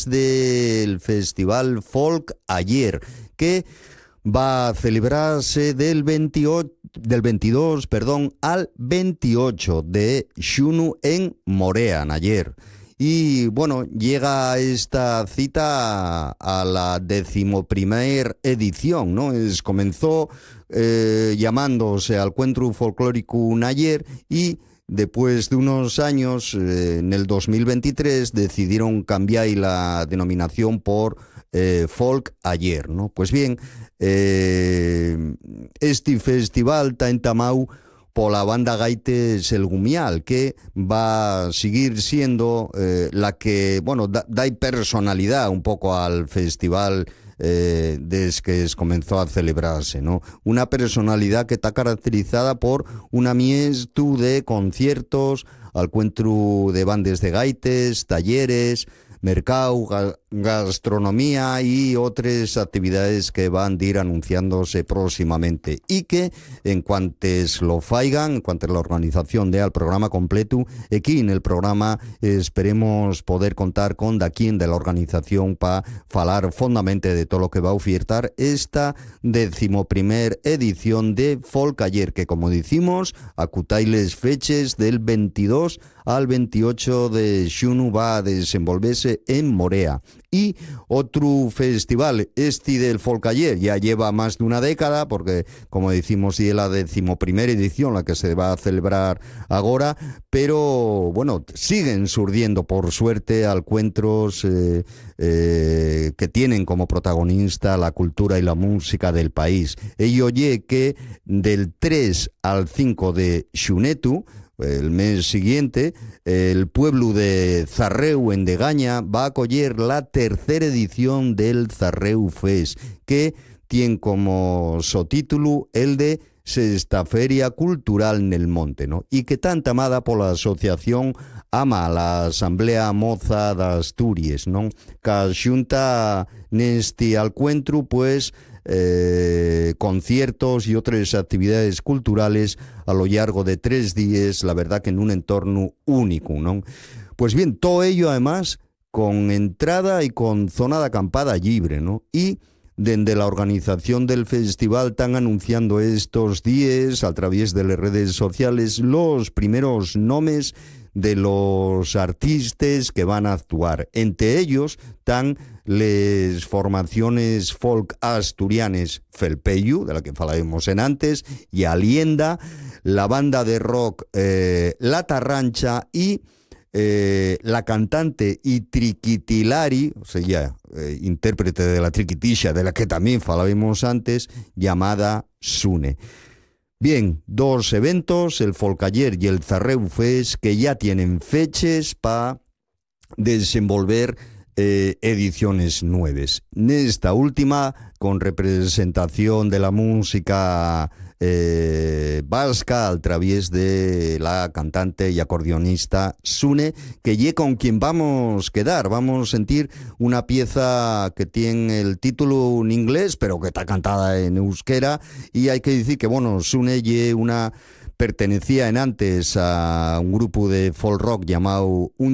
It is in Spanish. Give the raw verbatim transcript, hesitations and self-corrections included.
del Festival Folk Ayer, que va a celebrarse del veintiocho, del veintidós, perdón, al veintiocho de xunu en Morea, ayer. Y bueno, llega esta cita a la decimoprimer edición, ¿no? Es, comenzó eh, llamándose al Encuentro Folclórico Ayer y después de unos años, eh, en el dos mil veintitrés, decidieron cambiar la denominación por eh, Folk Ayer, ¿no? Pues bien, eh, este festival está entamado por la banda Gaites El Gumial, que va a seguir siendo eh, la que, bueno, da, da personalidad un poco al festival eh, desde que comenzó a celebrarse, ¿no? Una personalidad que está caracterizada por una miestu de conciertos, al encuentro de bandes de gaites, talleres, mercado, ga gastronomía y otras actividades que van a ir anunciándose próximamente y que en cuantes lo faigan, en cuanto la organización dé al programa completo, aquí en el programa esperemos poder contar con Daquín de la organización para falar fondamente de todo lo que va a ofertar esta decimoprimer edición de Folk Ayer, que como decimos, acutailes feches del veintidós al veintiocho de xunu va a desenvolverse en Morea. Y otro festival, este del Folk Ayer, ya lleva más de una década, porque como decimos, y es la decimoprimera edición la que se va a celebrar ahora, pero bueno, siguen surgiendo por suerte encuentros eh, eh, que tienen como protagonista la cultura y la música del país. Ello oye que del tres al cinco de xunetu, el mes siguiente, el pueblo de Zarreu, en Degaña, va a acoger la tercera edición del Zarreu Fest, que tiene como subtítulo el de Sexta Feria Cultural en el Monte, ¿no? Y que está entamada por la asociación AMA, la Asamblea Moza de Asturias, ¿no? Que xunta neste encuentro, pues, Eh, conciertos y otras actividades culturales a lo largo de tres días, la verdad que en un entorno único, ¿no? Pues bien, todo ello además con entrada y con zona de acampada libre, ¿no? Y desde la organización del festival están anunciando estos días a través de las redes sociales los primeros nombres de los artistas que van a actuar. Entre ellos están les formaciones folk asturianes Felpeyu, de la que falaremos en antes, y Alienda, la banda de rock eh, La Tarrancha y eh, la cantante y triquitilari, o sea, eh, intérprete de la triquitisha, de la que también falaremos antes, llamada Sune. Bien, dos eventos, el Folk Ayer y el Zarreu Fest, que ya tienen fechas para desenvolver eh, ediciones nuevas. Esta última, con representación de la música eh, vasca a través de la cantante y acordeonista Sune, que ya con quien vamos a quedar. Vamos a sentir una pieza que tiene el título en inglés, pero que está cantada en euskera, y hay que decir que, bueno, Sune ye una pertenecía en antes a un grupo de folk rock llamado Un